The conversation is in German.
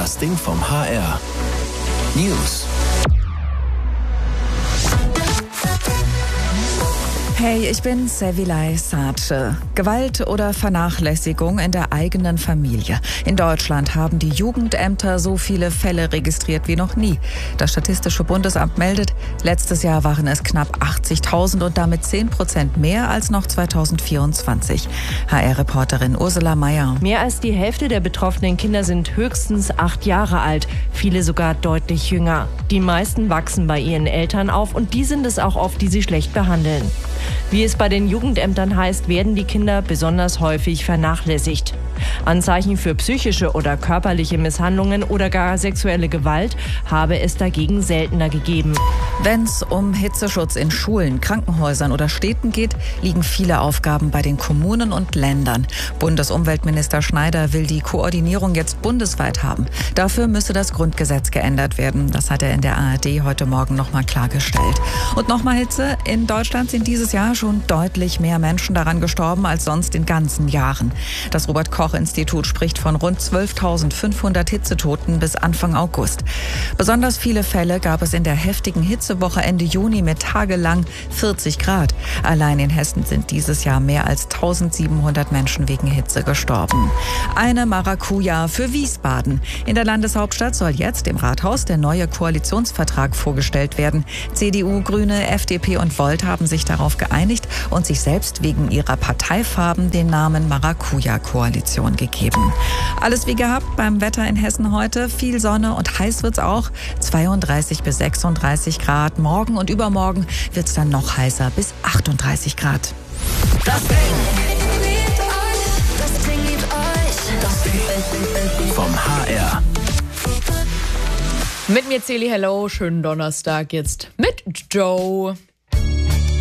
Das Ding vom HR. News. Hey, ich bin Sevilay Sace. Gewalt oder Vernachlässigung in der eigenen Familie. In Deutschland haben die Jugendämter so viele Fälle registriert wie noch nie. Das Statistische Bundesamt meldet, letztes Jahr waren es knapp 80.000 und damit 10% mehr als noch 2024. HR-Reporterin Ursula Meyer. Mehr als die Hälfte der betroffenen Kinder sind höchstens 8 Jahre alt, viele sogar deutlich jünger. Die meisten wachsen bei ihren Eltern auf und die sind es auch oft, die sie schlecht behandeln. Wie es bei den Jugendämtern heißt, werden die Kinder besonders häufig vernachlässigt. Anzeichen für psychische oder körperliche Misshandlungen oder gar sexuelle Gewalt habe es dagegen seltener gegeben. Wenn es um Hitzeschutz in Schulen, Krankenhäusern oder Städten geht, liegen viele Aufgaben bei den Kommunen und Ländern. Bundesumweltminister Schneider will die Koordinierung jetzt bundesweit haben. Dafür müsse das Grundgesetz geändert werden. Das hat er in der ARD heute Morgen nochmal klargestellt. Und nochmal Hitze. In Deutschland sind dieses Jahr schon deutlich mehr Menschen daran gestorben als sonst in ganzen Jahren. Das Robert-Koch-Institut spricht von rund 12.500 Hitzetoten bis Anfang August. Besonders viele Fälle gab es in der heftigen Hitzewoche Ende Juni mit tagelang 40 Grad. Allein in Hessen sind dieses Jahr mehr als 1.700 Menschen wegen Hitze gestorben. Eine Maracuja für Wiesbaden. In der Landeshauptstadt soll jetzt im Rathaus der neue Koalitionsvertrag vorgestellt werden. CDU, Grüne, FDP und Volt haben sich darauf geeinigt und sich selbst wegen ihrer Parteifarben den Namen Maracuja-Koalition gegeben. Alles wie gehabt beim Wetter in Hessen heute. Viel Sonne und heiß wird's auch. 32 bis 36 Grad. Morgen und übermorgen wird's dann noch heißer bis 38 Grad. Das Ding vom HR. Mit mir Celi, hello, schönen Donnerstag jetzt mit Joe.